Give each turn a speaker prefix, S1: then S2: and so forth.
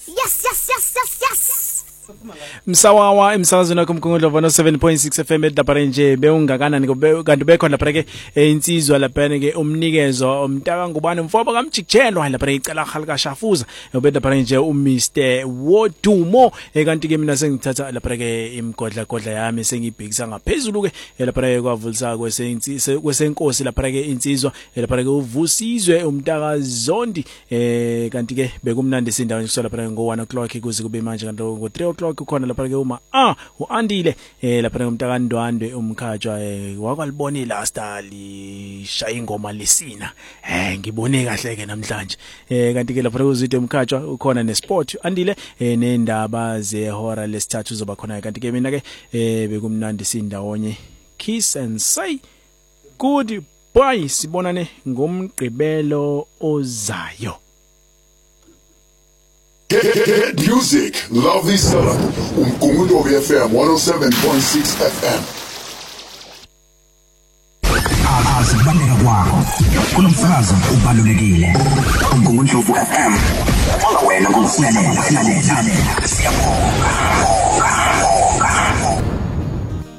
S1: Yes.
S2: Msawawa emsakazweni wakho mkhongodo 7.6 FM edabara nje beungakanani kanti bekhona lapha ke insizwa lapha ke umnikezo umntaka ngubani mfobo kamjikijelwa lapha icela halika shafuza obedabara nje uMr Wodumo kanti ke mina sengithatha lapha ke imgodla yami sengibhekisa ngaphezulu ke lapha kwavulisa kwesenkosi lapha ke insizwa lapha ke uvusizwe umntaka Zondi kanti ke bekumnandi sindawo nje lapha ngo 1 o'clock kuze kube manje kanti ngo 3 o'clock khona lapha ke uma uandile lapha ngumntaka Ndwandwe umkhatshwa wakwalibona last ali shaya ingoma lesina ngibone kahle ke namhlanje kanti ke lapha kuzide umkhatshwa ukhona nesport andile nendaba zehora lesithathu zoba khona kanti ke mina ke bekumnandi sindawonye kiss and say goodbye sibonane ngomgqibelo ozayo.
S3: Get music, lovely stuff. Umkhongodo FM 107.6 FM.
S4: Asibaleka kwakho. Kunomsakazo ubalulekile. Umkhongodo FM. Wena ngokuhlalela. Siyabonga.